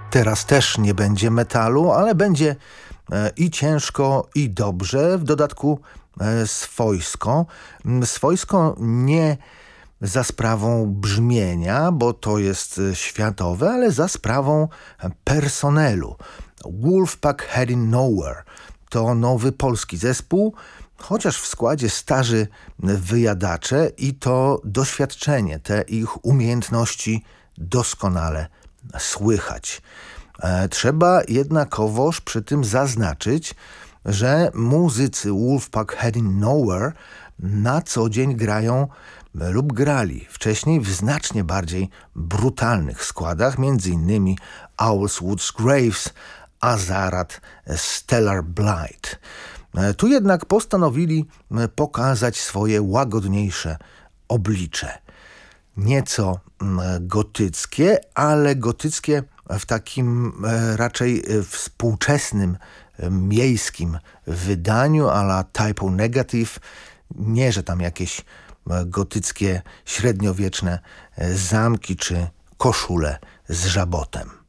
Teraz też nie będzie metalu, ale będzie i ciężko, i dobrze. W dodatku swojsko. Swojsko nie za sprawą brzmienia, bo to jest światowe, ale za sprawą personelu. Wolfpack Heading Nowhere to nowy polski zespół, chociaż w składzie starzy wyjadacze i to doświadczenie, te ich umiejętności doskonale słychać. Trzeba jednakowoż przy tym zaznaczyć, że muzycy Wolfpack Heading Nowhere na co dzień grają lub grali wcześniej w znacznie bardziej brutalnych składach, m.in. Owlswood's Graves, Azarat, Stellar Blight. Tu jednak postanowili pokazać swoje łagodniejsze oblicze. Nieco gotyckie, ale gotyckie w takim raczej współczesnym, miejskim wydaniu a la Typo Negative. Nie, że tam jakieś gotyckie, średniowieczne zamki czy koszule z żabotem.